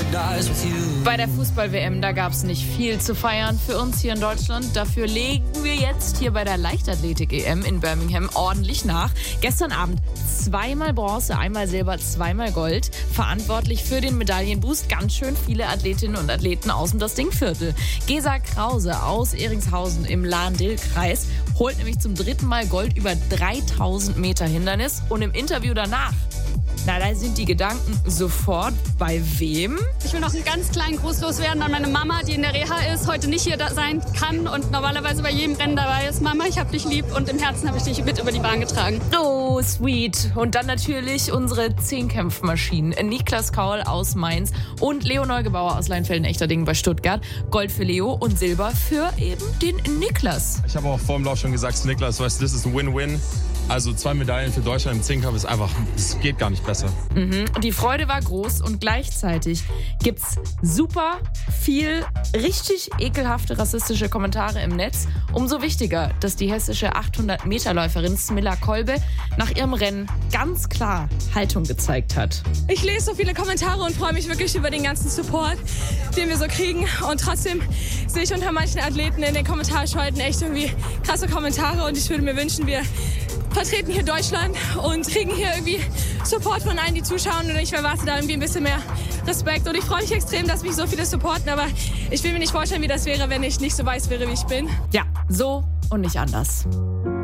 Bei der Fußball-WM, da gab es nicht viel zu feiern für uns hier in Deutschland. Dafür legen wir jetzt hier bei der Leichtathletik-EM in Birmingham ordentlich nach. Gestern Abend 2-mal Bronze, 1-mal Silber, 2-mal Gold. Verantwortlich für den Medaillenboost ganz schön viele Athletinnen und Athleten aus dem Dostingviertel. Gesa Krause aus Ehringshausen im Lahn-Dill-Kreis holt nämlich zum 3. Mal Gold über 3000 Meter Hindernis. Und im Interview danach, na, da sind die Gedanken sofort bei wem? Ich will noch einen ganz kleinen Gruß loswerden an meine Mama, die in der Reha ist, heute nicht hier sein kann und normalerweise bei jedem Rennen dabei ist. Mama, ich hab dich lieb und im Herzen habe ich dich mit über die Bahn getragen. Oh, sweet. Und dann natürlich unsere Zehnkampfmaschinen. Niklas Kaul aus Mainz und Leo Neugebauer aus Leinfelden-Echterdingen bei Stuttgart. Gold für Leo und Silber für eben den Niklas. Ich habe auch vor dem Lauf schon gesagt, Niklas, weißt du, das ist ein Win-Win. Also 2 Medaillen für Deutschland im Zehnkampf ist einfach, es geht gar nicht besser. Die Freude war groß und gleichzeitig gibt's super viel richtig ekelhafte rassistische Kommentare im Netz. Umso wichtiger, dass die hessische 800-Meter-Läuferin Smilla Kolbe nach ihrem Rennen ganz klar Haltung gezeigt hat. Ich lese so viele Kommentare und freue mich wirklich über den ganzen Support, den wir so kriegen. Und trotzdem sehe ich unter manchen Athleten in den Kommentarspalten echt irgendwie krasse Kommentare. Und ich würde mir wünschen, wir vertreten hier Deutschland und kriegen hier irgendwie Support von allen, die zuschauen. Und ich erwarte da irgendwie ein bisschen mehr Respekt. Und ich freue mich extrem, dass mich so viele supporten. Aber ich will mir nicht vorstellen, wie das wäre, wenn ich nicht so weiß wäre, wie ich bin. Ja, so und nicht anders.